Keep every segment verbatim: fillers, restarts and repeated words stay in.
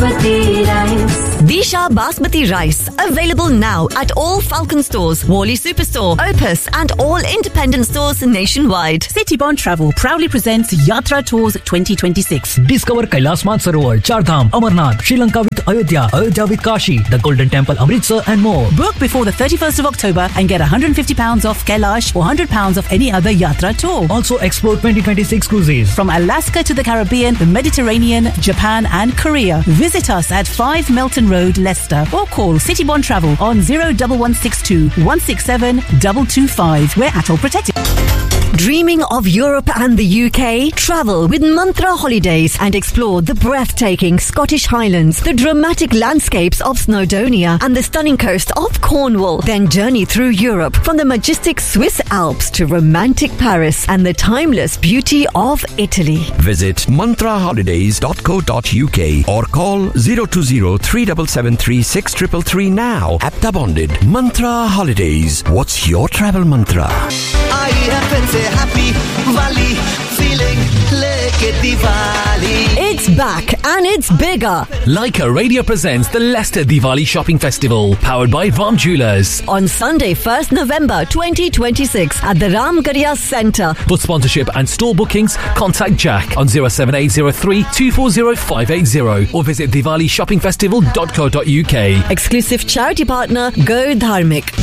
Basmati rice. Disha Basmati rice. Available now at all Falcon stores, Worley Superstore, Opus and all independent stores nationwide. Citybond Travel proudly presents Yatra Tours twenty twenty-six. Discover Kailas Mansarovar, Chardham, Amarnath, Sri Lanka with Ayodhya, Ayodhya with Kashi, the Golden Temple, Amritsar and more. Book before the thirty-first of October and get one hundred fifty pounds off Kailash or one hundred pounds off any other Yatra tour. Also explore twenty twenty-six cruises from Alaska to the Caribbean, the Mediterranean, Japan and Korea. Visit us at five Melton Road, Leicester, or call Citybond Travel on zero one one six two one six seven two two five. We're at all protected. Dreaming of Europe and the U K? Travel with Mantra Holidays and explore the breathtaking Scottish Highlands, the dramatic landscapes of Snowdonia and the stunning coast of Cornwall. Then journey through Europe from the majestic Swiss Alps to romantic Paris and the timeless beauty of Italy. Visit mantra holidays dot co dot uk or call zero two zero three seven seven three six three three three now. Apta bonded. Mantra Holidays. What's your travel mantra? I happen to happy valley feeling like a Diwali. It's back and it's bigger. Leica Radio presents the Leicester Diwali Shopping Festival, powered by Vam Jewellers. On Sunday, first November twenty twenty-six at the Ramgarhia Centre. For sponsorship and store bookings, contact Jack on zero seven eight zero three two four zero five eight zero or visit diwali shopping festival dot co dot uk. Exclusive charity partner Go Dharmik.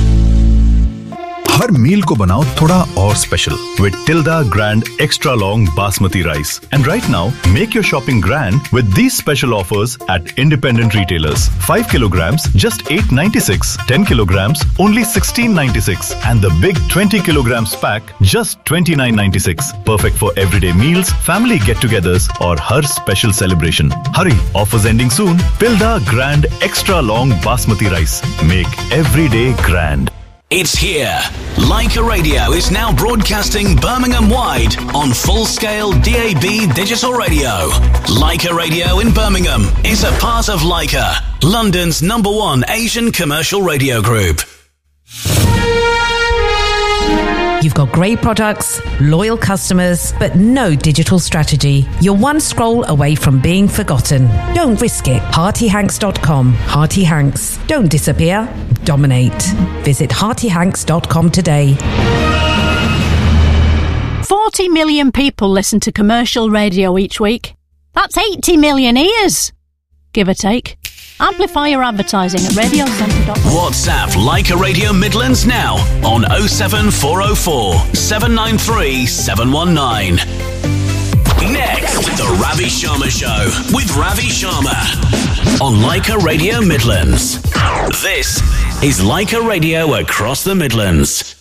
हर मील को बनाओ थोड़ा और special with Tilda Grand Extra Long Basmati Rice. And right now, make your shopping grand with these special offers at independent retailers. five kilograms, just eight ninety-six. ten kilograms, only sixteen ninety-six. And the big twenty kilograms pack, just twenty-nine ninety-six. Perfect for everyday meals, family get-togethers, or her special celebration. Hurry, offers ending soon. Tilda Grand Extra Long Basmati Rice. Make every day grand. It's here. Leica Radio is now broadcasting Birmingham-wide on full-scale D A B digital radio. Leica Radio in Birmingham is a part of Leica, London's number one Asian commercial radio group. You've got great products, loyal customers, but no digital strategy. You're one scroll away from being forgotten. Don't risk it. Hearty Hanks dot com. Hearty Hanks. Don't disappear. Dominate. Visit Hearty Hanks dot com today. forty million people listen to commercial radio each week. That's eighty million ears, give or take. Amplify your advertising at radio centre dot com. WhatsApp Leica Radio Midlands now on oh seven four oh four seven nine three seven one nine. Next, the Ravi Sharma Show with Ravi Sharma on Leica Radio Midlands. This is Leica Radio across the Midlands.